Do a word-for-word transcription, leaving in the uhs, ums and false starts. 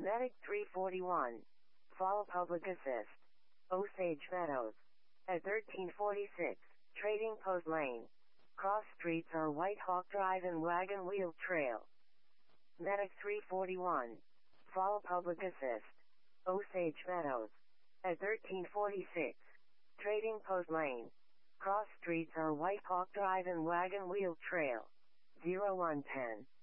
Medic three forty-one. Fall Public Assist. Osage Meadows. At thirteen forty-six, Trading Post Lane. Cross streets are White Hawk Drive and Wagon Wheel Trail. Medic three forty-one. Fall Public Assist. Osage Meadows. At thirteen forty-six, Trading Post Lane. Cross streets are White Hawk Drive and Wagon Wheel Trail. zero one ten.